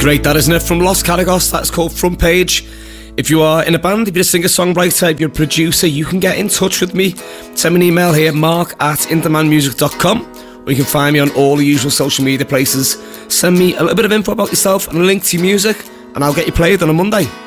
Great, that, isn't it? From Los Caragos, that's called Front Page. If you are in a band, if you're a singer-songwriter, if you're a producer, you can get in touch with me. Send me an email here, mark@intermanmusic.com, or you can find me on all the usual social media places. Send me a little bit of info about yourself and a link to your music, and I'll get you played on a Monday.